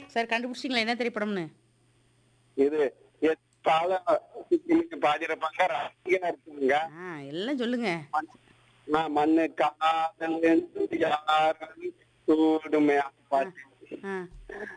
Sir கண்டுபிடிச்சிங்களா என்ன திரைப்படம்னு? இது எத்தால நீங்க பாடியிருப்பாங்க ரசிகனா இருக்குங்க. எல்லாம் சொல்லுங்க. நான் மண்ணு காதல் என்று யாரும் கூடுமே ஆ, பாட்டு. ஆ.